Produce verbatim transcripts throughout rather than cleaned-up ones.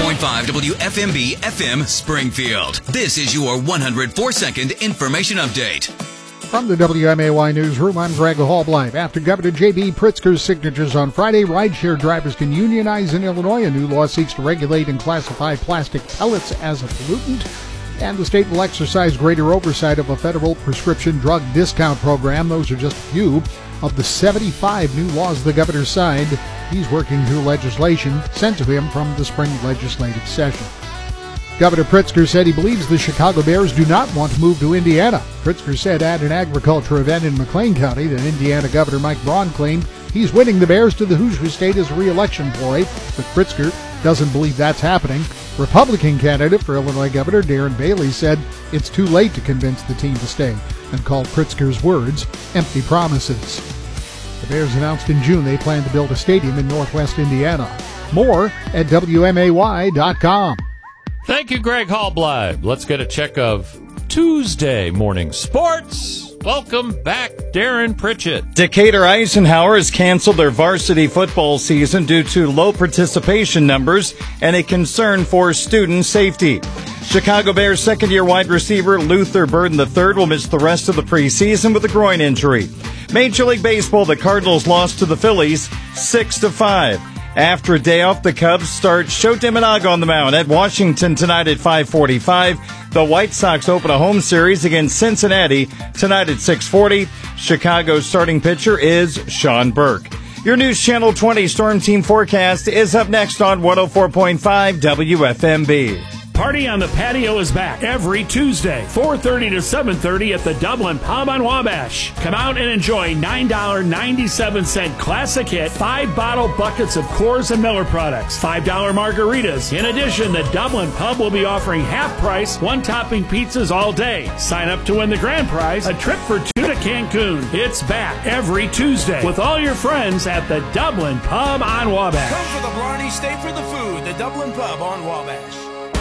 point five W F M B F M Springfield. This is your one hundred four second information update. From the W M A Y Newsroom, I'm Greg Hallblight. After Governor J B Pritzker's signatures on Friday, rideshare drivers can unionize in Illinois. A new law seeks to regulate and classify plastic pellets as a pollutant. And the state will exercise greater oversight of a federal prescription drug discount program. Those are just a few of the seventy-five new laws the governor signed. He's working through legislation sent to him from the spring legislative session. Governor Pritzker said he believes the Chicago Bears do not want to move to Indiana. Pritzker said at an agriculture event in McLean County that Indiana Governor Mike Braun claimed he's winning the Bears to the Hoosier State as a re-election ploy, but Pritzker doesn't believe that's happening. Republican candidate for Illinois Governor Darren Bailey said it's too late to convince the team to stay and called Pritzker's words empty promises. The Bears announced in June they plan to build a stadium in northwest Indiana. More at W M A Y dot com. Thank you, Greg Hallblight. Let's get a check of Tuesday morning sports. Welcome back, Darren Pritchett. Decatur Eisenhower has canceled their varsity football season due to low participation numbers and a concern for student safety. Chicago Bears second-year wide receiver Luther Burden the third will miss the rest of the preseason with a groin injury. Major League Baseball, the Cardinals lost to the Phillies six to five. After a day off, the Cubs start Shohei Imanaga on the mound at Washington tonight at five forty-five. The White Sox open a home series against Cincinnati tonight at six forty. Chicago's starting pitcher is Sean Burke. Your News Channel twenty Storm Team forecast is up next on one oh four point five W F M B. Party on the Patio is back every Tuesday, four thirty to seven thirty at the Dublin Pub on Wabash. Come out and enjoy nine dollars and ninety-seven cents Classic Hit, five bottle buckets of Coors and Miller products, five dollars margaritas. In addition, the Dublin Pub will be offering half-price, one-topping pizzas all day. Sign up to win the grand prize, a trip for two to Cancun. It's back every Tuesday with all your friends at the Dublin Pub on Wabash. Come for the Blarney, stay for the food. The Dublin Pub on Wabash.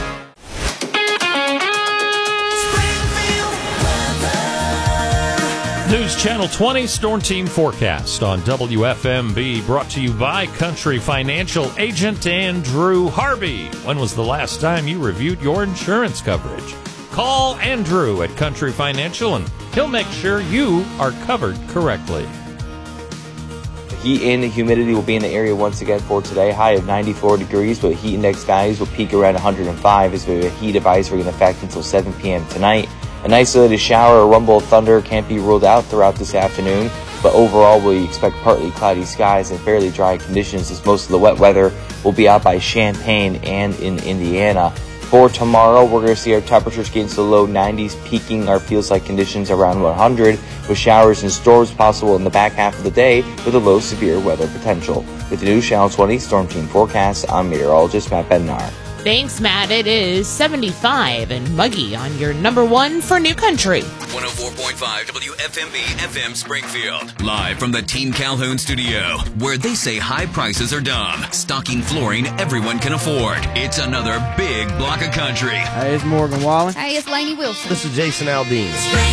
News Channel twenty Storm Team forecast on W F M B, brought to you by Country Financial agent Andrew Harvey. When was the last time you reviewed your insurance coverage? Call Andrew at Country Financial and he'll make sure you are covered correctly. The heat and the humidity will be in the area once again for today. High of ninety-four degrees, but heat index values will peak around one hundred five as we have a heat advisory in effect until seven p.m. tonight. An isolated shower or rumble of thunder can't be ruled out throughout this afternoon, but overall we expect partly cloudy skies and fairly dry conditions as most of the wet weather will be out by Champaign and in Indiana. For tomorrow, we're going to see our temperatures get into the low nineties, peaking our feels-like conditions around one hundred, with showers and storms possible in the back half of the day with a low severe weather potential. With the News Channel twenty Storm Team forecast, I'm meteorologist Matt Bednar. Thanks, Matt. It is seventy-five and muggy on your number one for New Country. one oh four point five W F M B F M Springfield. Live from the Team Calhoun studio, where they say high prices are dumb. Stocking flooring everyone can afford. It's another big block of country. Hey, it's Morgan Wallen. Hey, it's Lainey Wilson. This is Jason Aldean.